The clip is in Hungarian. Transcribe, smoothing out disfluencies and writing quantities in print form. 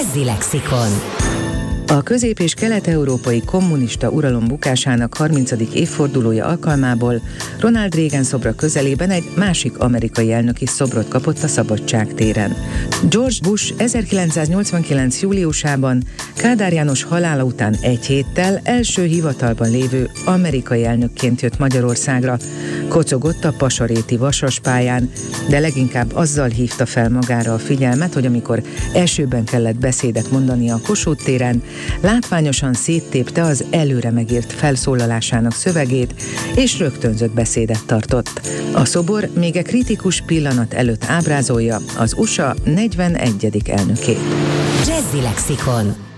Jazzy Lexikon. A közép- és kelet-európai kommunista uralom bukásának 30. évfordulója alkalmából Ronald Reagan szobra közelében egy másik amerikai elnök is szobrot kapott a Szabadság téren. George Bush 1989. júliusában Kádár János halála után egy héttel első hivatalban lévő amerikai elnökként jött Magyarországra. Kocogott a pasaréti Vasaspályán, de leginkább azzal hívta fel magára a figyelmet, hogy amikor elsőben kellett beszédet mondania a Kossuth téren, látványosan széttépte az előre megírt felszólalásának szövegét, és rögtönzött beszédet tartott. A szobor még egy kritikus pillanat előtt ábrázolja az USA 41. elnökét. Jazzy Lexikon.